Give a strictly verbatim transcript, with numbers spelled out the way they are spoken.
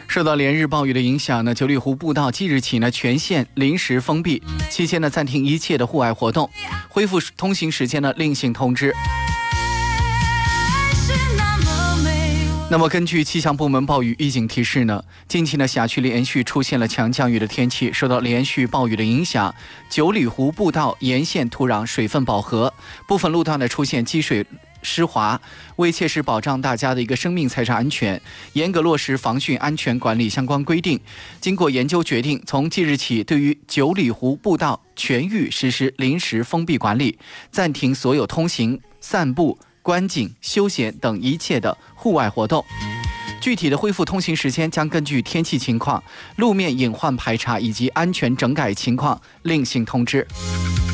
受到连日暴雨的影响呢，九里湖步道即日起呢全线临时封闭，期间呢暂停一切的户外活动，恢复通行时间呢另行通知。那么根据气象部门暴雨预警提示呢，近期呢辖区连续出现了强降雨的天气，受到连续暴雨的影响，九里湖步道沿线土壤水分饱和，部分路段呢出现积水湿滑，为切实保障大家的一个生命财产安全，严格落实防汛安全管理相关规定。经过研究决定，从即日起，对于九里湖步道全域实施临时封闭管理，暂停所有通行、散步、观景、休闲等一切的户外活动。具体的恢复通行时间将根据天气情况、路面隐患排查以及安全整改情况另行通知。